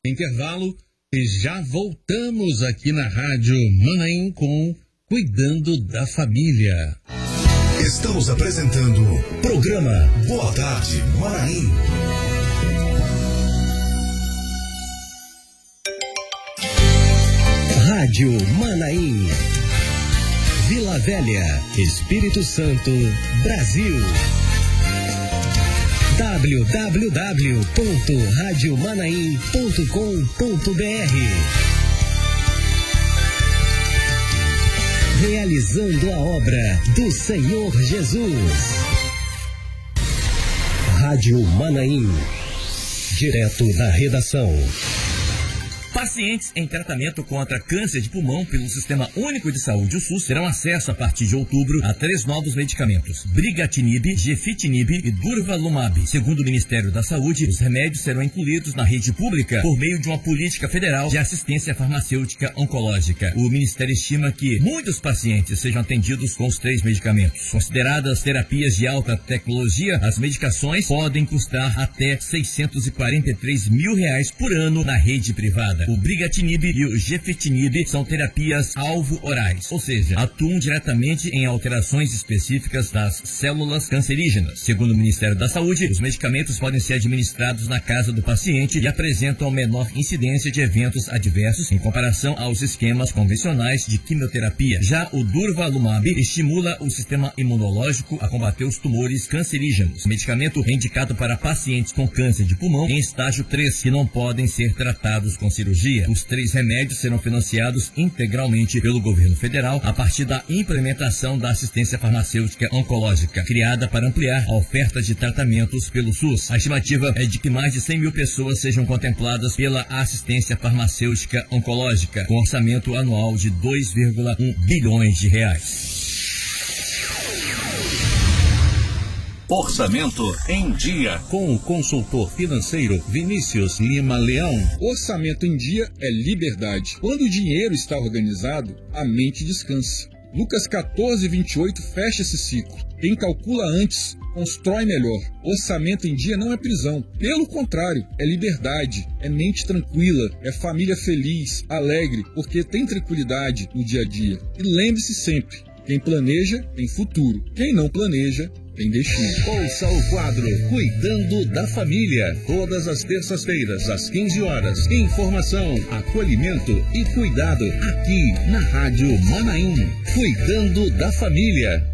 Intervalo e já voltamos aqui na Rádio Manaim com Cuidando da Família. Estamos apresentando o programa Boa Tarde Manaim. Rádio Manaim. Vila Velha, Espírito Santo, Brasil. www.radiomanaim.com.br. Realizando a obra do Senhor Jesus. Rádio Manaim. Direto da redação. Pacientes em tratamento contra câncer de pulmão pelo Sistema Único de Saúde, o SUS, terão acesso a partir de outubro a 3 novos medicamentos: Brigatinib, Gefitinib e Durvalumab. Segundo o Ministério da Saúde, os remédios serão incluídos na rede pública por meio de uma política federal de assistência farmacêutica oncológica. O Ministério estima que muitos pacientes sejam atendidos com os 3 medicamentos. Consideradas terapias de alta tecnologia, as medicações podem custar até R$643 mil por ano na rede privada. O Brigatinib e o Gefitinib são terapias alvo orais, ou seja, atuam diretamente em alterações específicas das células cancerígenas. Segundo o Ministério da Saúde, os medicamentos podem ser administrados na casa do paciente e apresentam menor incidência de eventos adversos em comparação aos esquemas convencionais de quimioterapia. Já o Durvalumab estimula o sistema imunológico a combater os tumores cancerígenos. O medicamento é indicado para pacientes com câncer de pulmão em estágio 3, que não podem ser tratados com cirurgia. Os 3 remédios serão financiados integralmente pelo governo federal a partir da implementação da assistência farmacêutica oncológica, criada para ampliar a oferta de tratamentos pelo SUS. A estimativa é de que mais de 100 mil pessoas sejam contempladas pela assistência farmacêutica oncológica, com orçamento anual de R$2,1 bilhões. Orçamento em Dia. Com o consultor financeiro Vinícius Lima Leão. Orçamento em dia é liberdade. Quando o dinheiro está organizado, a mente descansa. Lucas 14:28 fecha esse ciclo. Quem calcula antes, constrói melhor. Orçamento em dia não é prisão. Pelo contrário, é liberdade, é mente tranquila, é família feliz, alegre, porque tem tranquilidade no dia a dia. E lembre-se sempre, quem planeja tem futuro. Quem não planeja tem destino. Ouça o quadro Cuidando da Família, todas as terças-feiras, às 15 horas. Informação, acolhimento e cuidado aqui na Rádio Manaim. Cuidando da Família.